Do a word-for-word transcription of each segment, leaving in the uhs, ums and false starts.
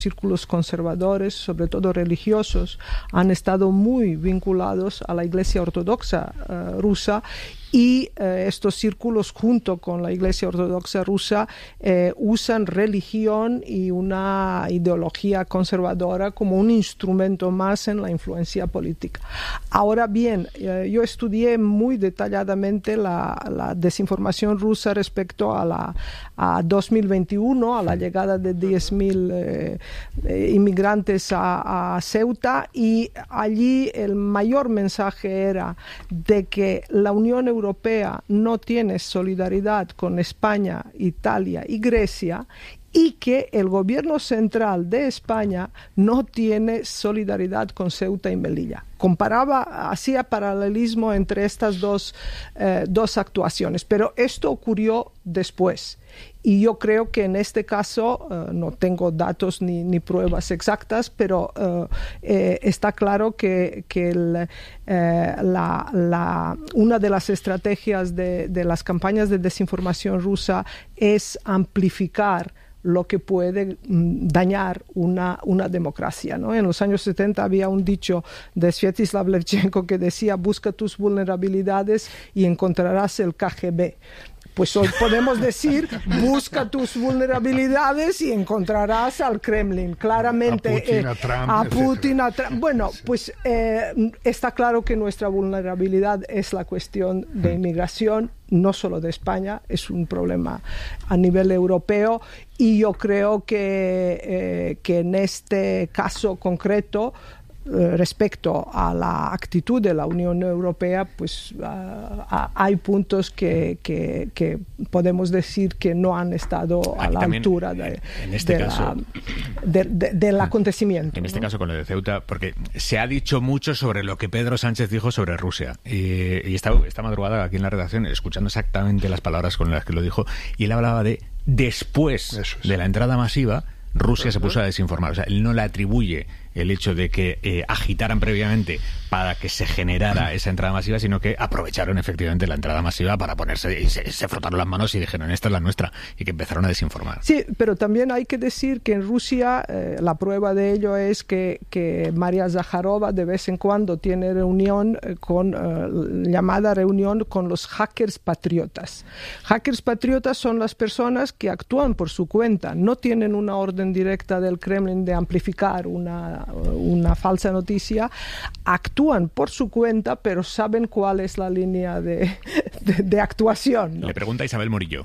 círculos conservadores, sobre todo religiosos, han estado muy vinculados a la Iglesia Ortodoxa uh, rusa, y eh, estos círculos, junto con la Iglesia Ortodoxa rusa, eh, usan religión y una ideología conservadora como un instrumento más en la influencia política. Ahora bien, eh, yo estudié muy detalladamente la, la desinformación rusa respecto a la a dos mil veintiuno, a la llegada de diez mil eh, eh, inmigrantes a, a Ceuta, y allí el mayor mensaje era de que la Unión Europea Europea no tiene solidaridad con España, Italia y Grecia, y que el gobierno central de España no tiene solidaridad con Ceuta y Melilla. Comparaba, hacía paralelismo entre estas dos, eh, dos actuaciones, pero esto ocurrió después. Y yo creo que en este caso, uh, no tengo datos ni, ni pruebas exactas, pero uh, eh, está claro que, que el, eh, la, la, una de las estrategias de, de las campañas de desinformación rusa es amplificar lo que puede mm, dañar una, una democracia, ¿no? En los años setenta había un dicho de Sviatoslav Levchenko que decía: busca tus vulnerabilidades y encontrarás el K G B. Pues hoy podemos decir: busca tus vulnerabilidades y encontrarás al Kremlin. Claramente, a Putin, eh, a Trump, a Putin, a Trump. Bueno, pues eh, está claro que nuestra vulnerabilidad es la cuestión de inmigración, no solo de España, es un problema a nivel europeo, y yo creo que, eh, que en este caso concreto, respecto a la actitud de la Unión Europea, pues uh, hay puntos que, que, que podemos decir que no han estado a Aquí la también, altura de, en este de caso, la, de, de, del acontecimiento. En este ¿no? caso con lo de Ceuta, porque se ha dicho mucho sobre lo que Pedro Sánchez dijo sobre Rusia, y, y esta, esta madrugada aquí en la redacción, escuchando exactamente las palabras con las que lo dijo, y él hablaba de después es. de la entrada masiva, Rusia uh-huh. se puso a desinformar. O sea, él no le atribuye el hecho de que eh, agitaran previamente para que se generara esa entrada masiva, sino que aprovecharon efectivamente la entrada masiva para ponerse, y se, se frotaron las manos y dijeron: esta es la nuestra, y que empezaron a desinformar. Sí, pero también hay que decir que en Rusia eh, la prueba de ello es que, que María Zakharova de vez en cuando tiene reunión eh, con eh, llamada reunión con los hackers patriotas. Hackers patriotas son las personas que actúan por su cuenta, no tienen una orden directa del Kremlin de amplificar una una falsa noticia, actúan por su cuenta, pero saben cuál es la línea de, de, de actuación, ¿no? Le pregunta Isabel Morillo.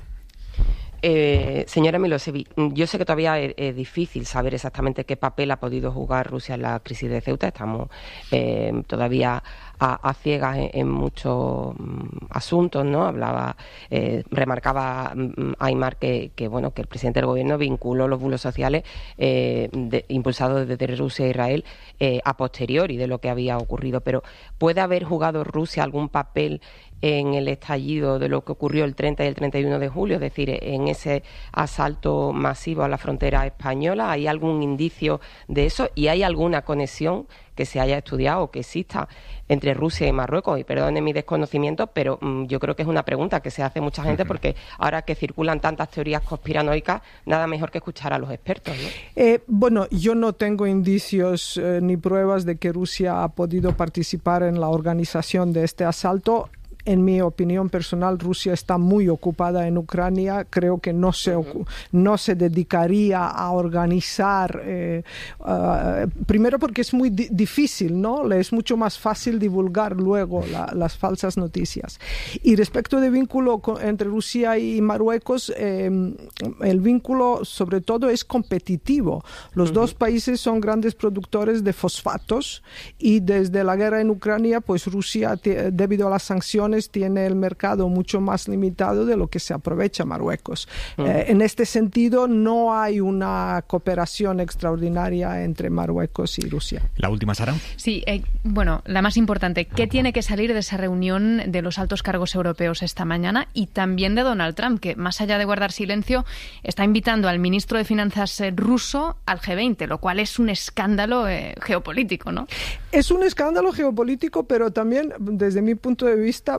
Eh, señora Milosevic, yo sé que todavía es, es difícil saber exactamente qué papel ha podido jugar Rusia en la crisis de Ceuta. Estamos eh, todavía a, a ciegas en, en muchos um, asuntos, ¿no? Hablaba, eh, remarcaba um, Aymar que, que bueno que el presidente del gobierno vinculó los bulos sociales eh, de, impulsados desde Rusia e Israel eh, a posteriori de lo que había ocurrido. Pero ¿puede haber jugado Rusia algún papel en el estallido de lo que ocurrió el treinta y el treinta y uno de julio, es decir, en ese asalto masivo a la frontera española? ¿Hay algún indicio de eso? ¿Y hay alguna conexión que se haya estudiado o que exista entre Rusia y Marruecos? Y perdone mi desconocimiento, pero um, yo creo que es una pregunta que se hace mucha gente, porque ahora que circulan tantas teorías conspiranoicas, nada mejor que escuchar a los expertos, ¿no? Eh, bueno, yo no tengo indicios eh, ni pruebas de que Rusia ha podido participar en la organización de este asalto. En mi opinión personal, Rusia está muy ocupada en Ucrania. Creo que no se, no se dedicaría a organizar, eh, uh, primero porque es muy di- difícil, ¿no? Le es mucho más fácil divulgar luego la, las falsas noticias. Y respecto del vínculo con, entre Rusia y Marruecos, eh, el vínculo sobre todo es competitivo. Los uh-huh. dos países son grandes productores de fosfatos, y desde la guerra en Ucrania, pues Rusia, t- debido a las sanciones, tiene el mercado mucho más limitado de lo que se aprovecha Marruecos. Mm. Eh, en este sentido, no hay una cooperación extraordinaria entre Marruecos y Rusia. ¿La última, Sara? Sí, eh, bueno, la más importante. ¿Qué tiene que salir de esa reunión de los altos cargos europeos esta mañana, y también de Donald Trump, que más allá de guardar silencio, está invitando al ministro de Finanzas eh, ruso al G veinte, lo cual es un escándalo eh, geopolítico, ¿no? Es un escándalo geopolítico, pero también, desde mi punto de vista,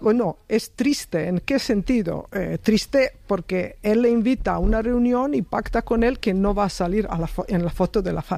Bueno, es triste. ¿En qué sentido? Eh, triste porque él le invita a una reunión y pacta con él que no va a salir a la en la foto de la